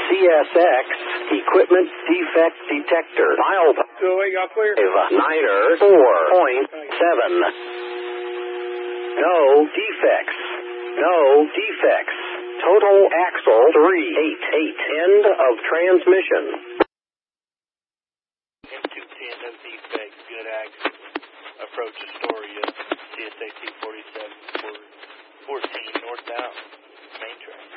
CSX, equipment defect detector. File All clear. Niner 4.7. No defects. No defects. Total axle 388. End of transmission. M210, no defects, good axle. Approach Astoria, CSA 247 for 14 northbound, main track.